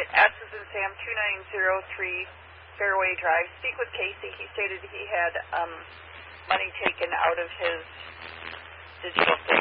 S is in Sam, 2903 Fairway Drive. Speak with Casey. He stated he had money taken out of his digital